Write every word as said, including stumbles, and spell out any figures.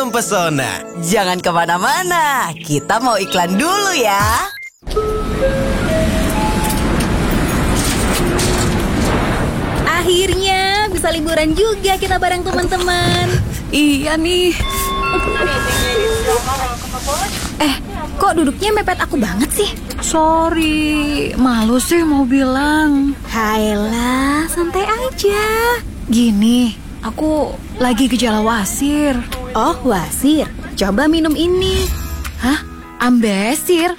mempesona. Jangan kemana-mana, kita mau iklan dulu ya. Akhirnya bisa liburan juga kita bareng teman-teman. Iya nih. Eh, kok duduknya mepet aku banget sih? Sorry, malu sih mau bilang. Hayalah, santai aja. Gini, aku lagi gejala wasir. Oh, wasir. Coba minum ini. Hah? Ambesir?